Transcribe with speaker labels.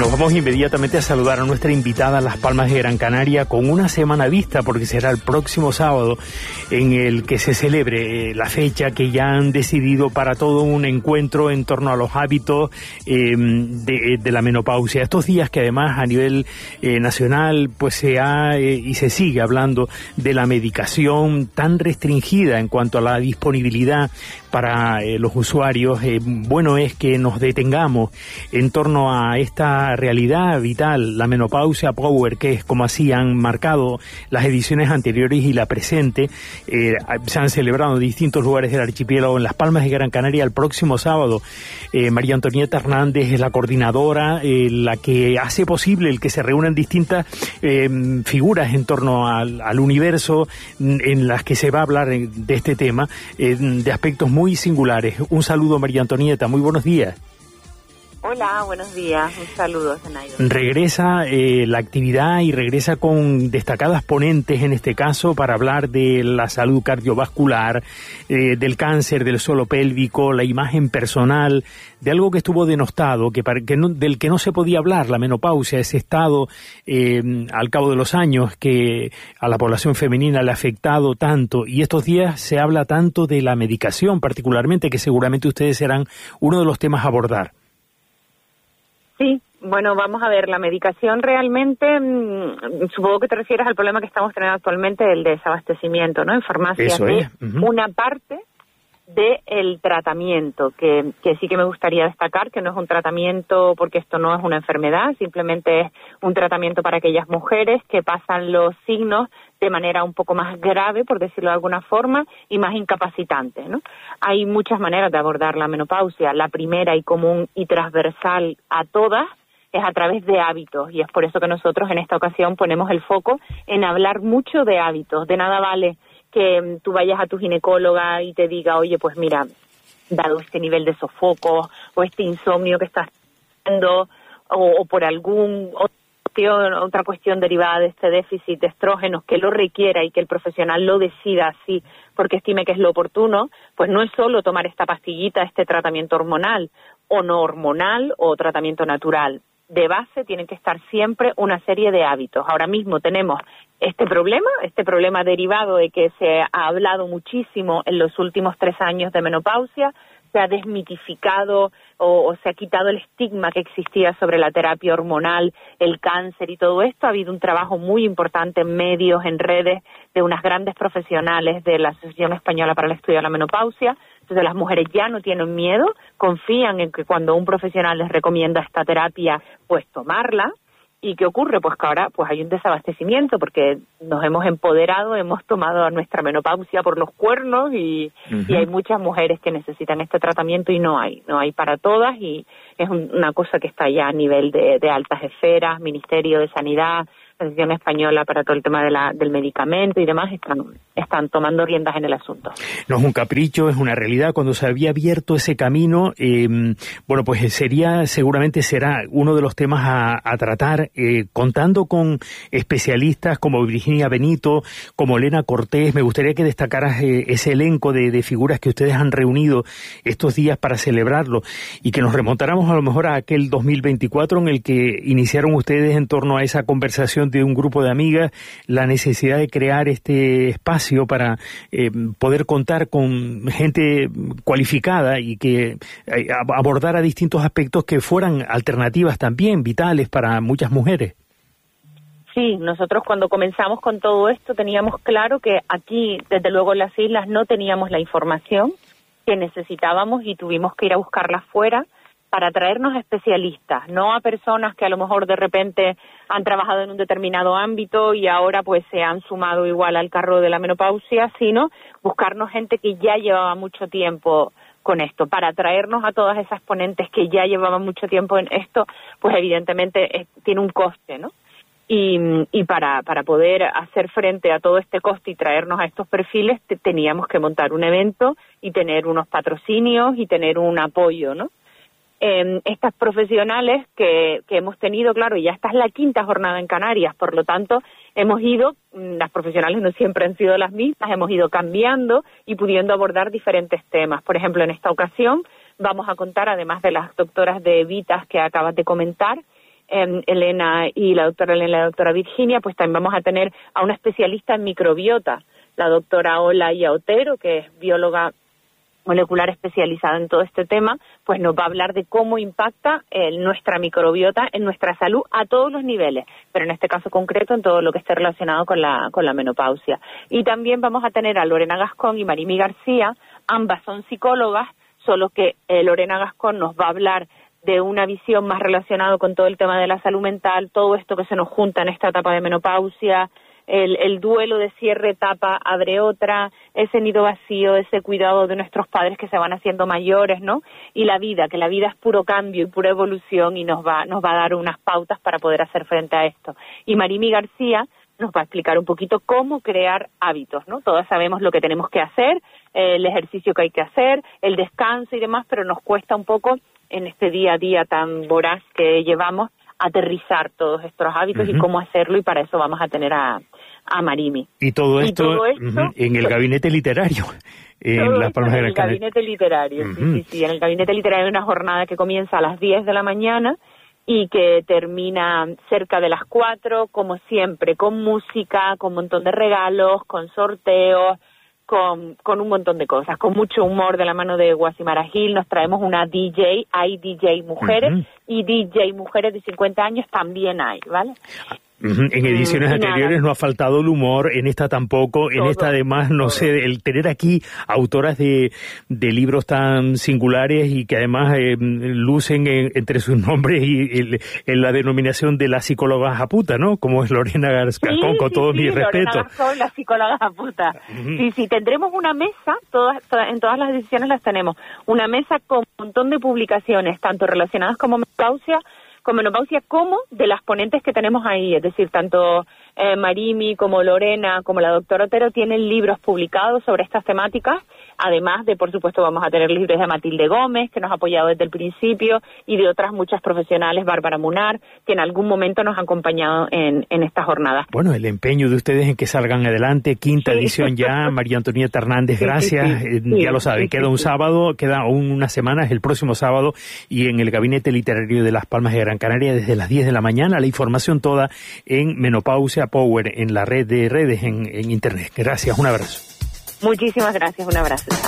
Speaker 1: Nos vamos inmediatamente a saludar a nuestra invitada a Las Palmas de Gran Canaria con una semana vista, porque será el próximo sábado en el que se celebre la fecha que ya han decidido para todo un encuentro en torno a los hábitos de la menopausia. Estos días que además a nivel nacional pues se ha y se sigue hablando de la medicación tan restringida en cuanto a la disponibilidad para los usuarios. Bueno es que nos detengamos en torno a esta realidad vital, la menopausia power, que es como así han marcado las ediciones anteriores y la presente. Se han celebrado en distintos lugares del archipiélago. En Las Palmas de Gran Canaria el próximo sábado, María Antonieta Hernández es la coordinadora, la que hace posible el que se reúnan distintas figuras en torno al universo en las que se va a hablar de este tema, de aspectos muy singulares. Un saludo, María Antonieta, muy buenos días.
Speaker 2: Hola, buenos días, un saludo, Zenaida.
Speaker 1: Regresa la actividad y regresa con destacadas ponentes en este caso para hablar de la salud cardiovascular, del cáncer del suelo pélvico, la imagen personal, de algo que estuvo denostado, del que no se podía hablar, la menopausia, ese estado al cabo de los años que a la población femenina le ha afectado tanto, y estos días se habla tanto de la medicación particularmente, que seguramente ustedes serán uno de los temas a abordar.
Speaker 2: Sí, bueno, vamos a ver, la medicación realmente, supongo que te refieres al problema que estamos teniendo actualmente del desabastecimiento, ¿no? En farmacias.
Speaker 1: Eso es.
Speaker 2: Una parte del tratamiento, que sí que me gustaría destacar, que no es un tratamiento porque esto no es una enfermedad, simplemente es un tratamiento para aquellas mujeres que pasan los signos de manera un poco más grave, por decirlo de alguna forma, y más incapacitante, ¿no? Hay muchas maneras de abordar la menopausia. La primera y común y transversal a todas es a través de hábitos, y es por eso que nosotros en esta ocasión ponemos el foco en hablar mucho de hábitos. De nada vale que tú vayas a tu ginecóloga y te diga, oye, pues mira, dado este nivel de sofocos o este insomnio que estás teniendo o por otra cuestión derivada de este déficit de estrógenos que lo requiera y que el profesional lo decida así porque estime que es lo oportuno, pues no es solo tomar esta pastillita, este tratamiento hormonal o no hormonal o tratamiento natural. De base tienen que estar siempre una serie de hábitos. Ahora mismo tenemos este problema derivado de que se ha hablado muchísimo en los últimos 3 años de menopausia, se ha desmitificado o se ha quitado el estigma que existía sobre la terapia hormonal, el cáncer y todo esto. Ha habido un trabajo muy importante en medios, en redes, de unas grandes profesionales de la Asociación Española para el Estudio de la Menopausia. Entonces las mujeres ya no tienen miedo, confían en que cuando un profesional les recomienda esta terapia, pues tomarla. ¿Y qué ocurre? Pues que ahora pues hay un desabastecimiento porque nos hemos empoderado, hemos tomado a nuestra menopausia por los cuernos y hay muchas mujeres que necesitan este tratamiento y no hay para todas, y es una cosa que está ya a nivel de altas esferas, Ministerio de Sanidad, Asociación Española para todo el tema del medicamento y demás, están tomando riendas en el asunto.
Speaker 1: No es un capricho, es una realidad. Cuando se había abierto ese camino, bueno, pues seguramente será uno de los temas a tratar, contando con especialistas como Virginia Benito, como Elena Cortés. Me gustaría que destacaras ese elenco de figuras que ustedes han reunido estos días para celebrarlo, y que nos remontáramos a lo mejor a aquel 2024 en el que iniciaron ustedes en torno a esa conversación de un grupo de amigas, la necesidad de crear este espacio para poder contar con gente cualificada y que abordara distintos aspectos que fueran alternativas también, vitales para muchas mujeres.
Speaker 2: Sí, nosotros cuando comenzamos con todo esto teníamos claro que aquí, desde luego en las islas, no teníamos la información que necesitábamos y tuvimos que ir a buscarla fuera para traernos especialistas, no a personas que a lo mejor de repente han trabajado en un determinado ámbito y ahora pues se han sumado igual al carro de la menopausia, sino buscarnos gente que ya llevaba mucho tiempo con esto. Para traernos a todas esas ponentes que ya llevaban mucho tiempo en esto, pues evidentemente tiene un coste, ¿no? Y para poder hacer frente a todo este coste y traernos a estos perfiles, teníamos que montar un evento y tener unos patrocinios y tener un apoyo, ¿no? Estas profesionales que hemos tenido, claro, y ya esta es la 5ª jornada en Canarias, por lo tanto hemos ido, las profesionales no siempre han sido las mismas, hemos ido cambiando y pudiendo abordar diferentes temas. Por ejemplo, en esta ocasión vamos a contar, además de las doctoras de Vitas que acabas de comentar, Elena y la doctora Virginia, pues también vamos a tener a una especialista en microbiota, la doctora Olaya Otero, que es bióloga molecular especializada en todo este tema, pues nos va a hablar de cómo impacta nuestra microbiota en nuestra salud a todos los niveles, pero en este caso concreto en todo lo que esté relacionado con la menopausia. Y también vamos a tener a Lorena Gascón y Marimi García, ambas son psicólogas, solo que Lorena Gascón nos va a hablar de una visión más relacionada con todo el tema de la salud mental, todo esto que se nos junta en esta etapa de menopausia, el duelo de cierre etapa abre otra, ese nido vacío, ese cuidado de nuestros padres que se van haciendo mayores, ¿no? Y la vida, que la vida es puro cambio y pura evolución y nos va a dar unas pautas para poder hacer frente a esto. Y Marimi García nos va a explicar un poquito cómo crear hábitos, ¿no? Todas sabemos lo que tenemos que hacer, el ejercicio que hay que hacer, el descanso y demás, pero nos cuesta un poco en este día a día tan voraz que llevamos aterrizar todos estos hábitos y cómo hacerlo, y para eso vamos a tener a Marimi.
Speaker 1: Y todo esto en el gabinete literario, en Las Palmas de Gran Canaria.
Speaker 2: En el gabinete literario, sí. En el gabinete literario hay una jornada que comienza a las 10 de la mañana y que termina cerca de las 4, como siempre, con música, con un montón de regalos, con sorteos, con un montón de cosas, con mucho humor de la mano de Guasimara Gil. Nos traemos una DJ, hay DJ mujeres y DJ mujeres de 50 años también hay, ¿vale?
Speaker 1: En ediciones anteriores no ha faltado el humor, en esta tampoco, en esta además, no sé, el tener aquí autoras de libros tan singulares y que además lucen entre sus nombres y en la denominación de la psicóloga japuta, ¿no? Como es Lorena Gascón, con todo mi respeto.
Speaker 2: Lorena Gascón, la psicóloga japuta. Sí, tendremos una mesa, en todas las ediciones las tenemos, una mesa con un montón de publicaciones, tanto relacionadas con menopausia como de las ponentes que tenemos ahí, es decir, tanto Marimi como Lorena como la doctora Otero tienen libros publicados sobre estas temáticas, además de, por supuesto, vamos a tener libros de Matilde Gómez, que nos ha apoyado desde el principio, y de otras muchas profesionales, Bárbara Munar, que en algún momento nos han acompañado en esta jornada.
Speaker 1: Bueno, el empeño de ustedes en que salgan adelante, quinta edición ya, María Antonieta Hernández, gracias, ya lo saben, queda un sábado, queda unas semanas, el próximo sábado, y en el Gabinete Literario de Las Palmas de Gran Canaria, desde las 10 de la mañana, la información toda en Menopausia Power, en la red de redes, en internet. Gracias, un abrazo.
Speaker 2: Muchísimas gracias, un abrazo.